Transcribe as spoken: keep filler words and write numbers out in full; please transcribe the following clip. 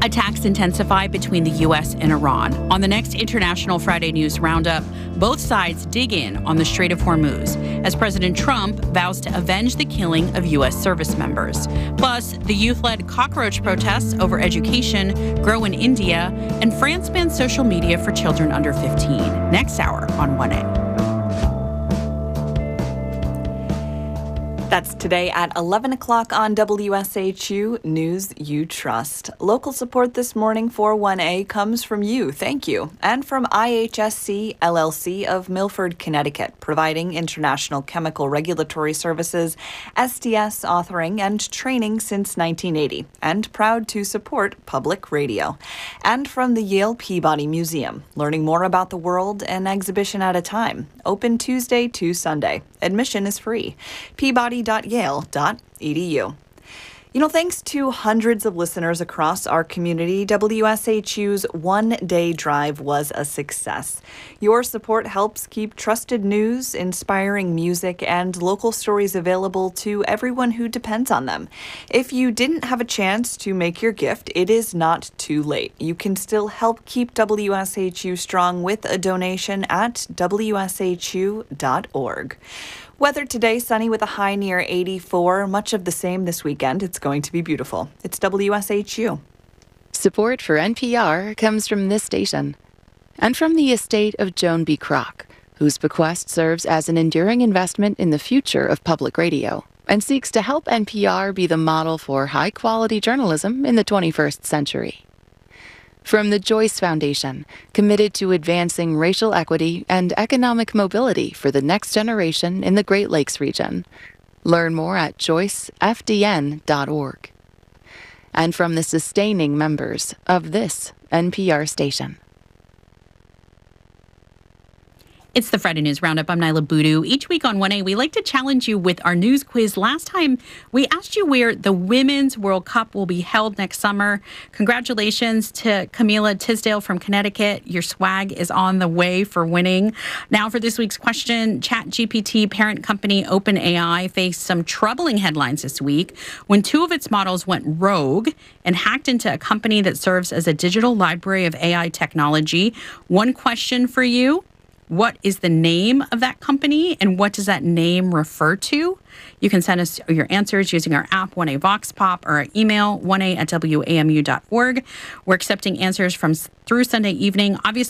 Attacks intensify between the U S and Iran. On the next International Friday News Roundup, both sides dig in on the Strait of Hormuz as President Trump vows to avenge the killing of U S service members. Plus, the youth-led cockroach protests over education grow in India, and France bans social media for children under fifteen. Next hour on one A. That's today at eleven o'clock on W S H U News You Trust. Local support this morning for one A comes from you, thank you, and from I H S C L L C of Milford, Connecticut, providing international chemical regulatory services, S T S authoring and training since nineteen eighty, and proud to support public radio. And from the Yale Peabody Museum, learning more about the world an exhibition at a time, open Tuesday to Sunday. Admission is free. Peabody dot yale dot e d u. You know, thanks to hundreds of listeners across our community, W S H U's one-day drive was a success. Your support helps keep trusted news, inspiring music, and local stories available to everyone who depends on them. If you didn't have a chance to make your gift, it is not too late. You can still help keep W S H U strong with a donation at w s h u dot org. Weather today, sunny with a high near eighty-four. Much of the same this weekend. It's going to be beautiful. It's W S H U. Support for N P R comes from this station and from the estate of Joan B. Kroc, whose bequest serves as an enduring investment in the future of public radio and seeks to help N P R be the model for high-quality journalism in the twenty-first century. From the Joyce Foundation, committed to advancing racial equity and economic mobility for the next generation in the Great Lakes region. Learn more at joyce f d n dot org. And from the sustaining members of this N P R station. It's the Friday News Roundup. I'm Nyla Boodoo. Each week on one A, we like to challenge you with our news quiz. Last time, we asked you where the Women's World Cup will be held next summer. Congratulations to Camila Tisdale from Connecticut. Your swag is on the way for winning. Now for this week's question, ChatGPT parent company OpenAI faced some troubling headlines this week when two of its models went rogue and hacked into a company that serves as a digital library of A I technology. One question for you. What is the name of that company, and what does that name refer to? You can send us your answers using our app, one A Vox Pop, or our email, one A at w a m u dot org. We're accepting answers from through Sunday evening. Obviously,